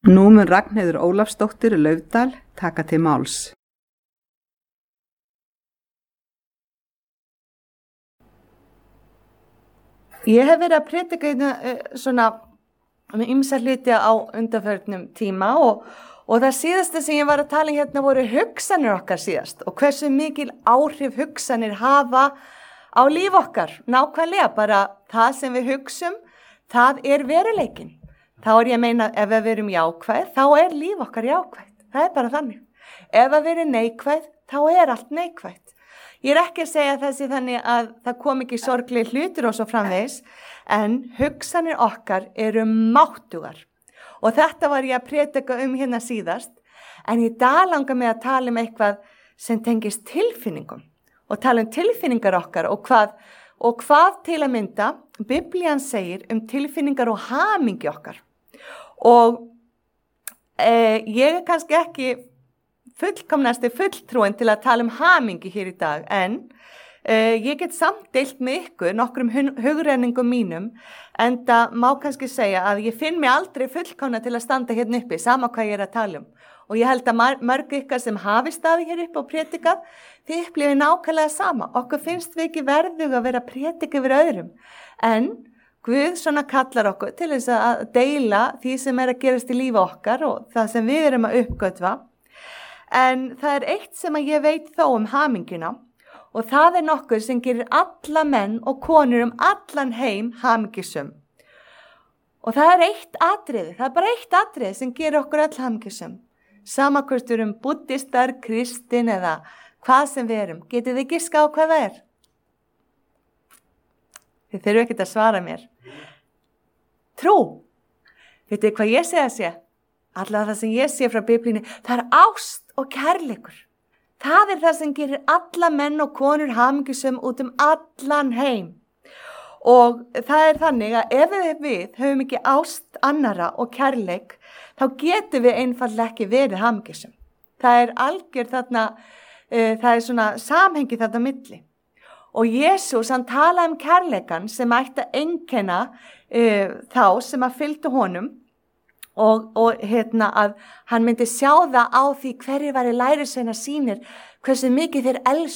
Nú mun Ragnheiður Ólafsdóttir Laufdal taka til máls. Ég hef verið að predika svona ýmsa hluti á undanförnum tíma og það síðasta sem ég var að tala hérna voru hugsanir okkar síðast og hversu mikil áhrif hugsanir hafa á líf okkar. Nákvæmlega bara það sem við hugsum, það veruleikinn. Þá ég að meina ef við erum jákvæð, þá líf okkar jákvæð. Það bara þannig. Ef við erum neikvæð, þá allt neikvæð. Ég ekki að segja þessi þannig að það kom ekki sorgleg hlutur og svo framvegis, en hugsanir okkar eru máttugar. Og þetta var ég að predika hérna síðast, en í dag langar mig að tala eitthvað sem tengist tilfinningum og tala tilfinningar okkar og hvað til að mynda Biblían segir tilfinningar og hamingju okkar. Og ég kannski ekki fullkomnasti fulltrúin til að tala hamingju hér í dag, en ég get samt deilt með ykkur nokkrum hugrenningum mínum, en það má kannski segja að ég finn mig aldrei fullkomna til að standa hérna uppi, sama hvað ég að tala Og ég held að mörg ykkar sem hafi staðið hér uppi og predikað, þið upplifið nákvæmlega sama. Okkur finnst við ekki verðug að vera að predika yfir öðrum, en Guð svona kallar okkur til þess að deila því sem að gerast í lífi okkar og það sem við erum að uppgötva. En það eitt sem að ég veit þó hamingjuna og það nokkuð sem gerir alla menn og konur allan heim hamingjusum. Og það eitt atriði, það bara eitt atriði sem gerir okkur öll hamingjusum. Sama hvort við buddistar, kristin eða hvað sem við erum. Getið þið giska á hvað það Þið þurfum ekkert að svara mér. Trú. Vitið hvað ég segi að sé? Allavega það sem ég sé frá Biblíunni, það ást og kærleikur. Það það sem gerir alla menn og konur hamingjusum út allan heim. Og það þannig að ef við höfum ekki ást annara og kærleik, þá getum við einfaldlega ekki verið hamingjusum. Það algjör þarna, það svona samhengi þarna milli. Og Jesús, hann talaði kærleikan sem ætti að einkenna þá sem að fylgdu honum og að hann myndi sjá það á því hverju væri lærisveinar sínir, hversu mikið þeir